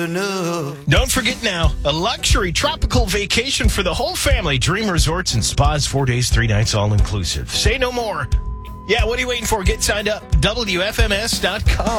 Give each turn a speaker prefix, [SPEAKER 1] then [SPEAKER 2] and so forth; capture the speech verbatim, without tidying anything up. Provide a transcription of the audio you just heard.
[SPEAKER 1] Don't forget now, a luxury tropical vacation for the whole family. Dream Resorts and Spas, four days, three nights, all inclusive. Say no more. Yeah, what are you waiting for? Get signed up. W F M S dot com.